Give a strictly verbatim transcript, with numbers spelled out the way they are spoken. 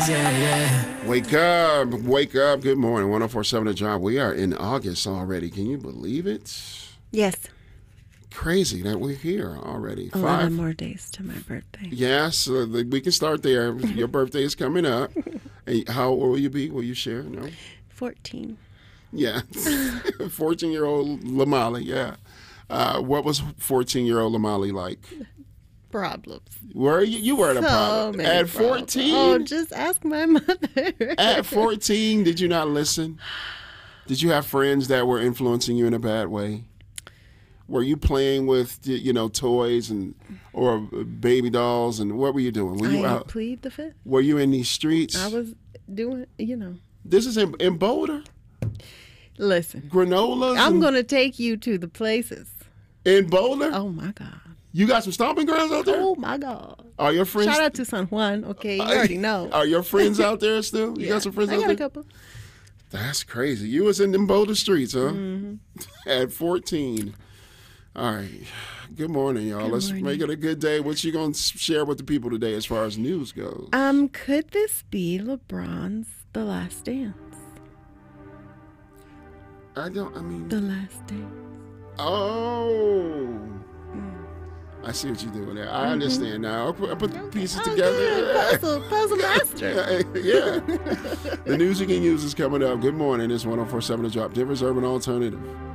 yeah, yeah. Wake up, wake up. Good morning. one oh four point seven The Job. We are in August already. Can you believe it? Yes. Crazy that we're here already. eleven more days to my birthday. Yes, uh, we can start there. Your birthday is coming up. And how old will you be? Will you share? No? fourteen. Yeah. fourteen-year-old Lamali, yeah. Uh, what was fourteen-year-old Lamali like? Problems. Were you? You were the so problem. many At problems. fourteen? Oh, just ask my mother. At fourteen, did you not listen? Did you have friends that were influencing you in a bad way? Were you playing with, you know, toys and or baby dolls, and what were you doing? Were you I out? plead the fifth. Were you in these streets? I was doing, you know. This is in, in Boulder? Listen. Granolas? I'm going to take you to the places. In Boulder? Oh, my God. You got some stomping grounds out there? Oh, my God. Are your friends? Shout out to San Juan. Okay, you already know. Are your friends out there still? You yeah. got some friends I out got there? a couple. That's crazy. You was in them Boulder streets, huh? Mm-hmm. At fourteen. All right. Good morning, y'all. Good Let's morning. make it a good day. What you going to share with the people today as far as news goes? Um, could this be LeBron's The Last Dance? I don't, I mean. The Last Dance. Oh. Mm. I see what you're doing there. I understand now. I put, I put the pieces Oh, together. good. Puzzle, puzzle master. Yeah. The news you can use is coming up. Good morning. It's one oh four point seven The Drop, Denver's Urban Alternative.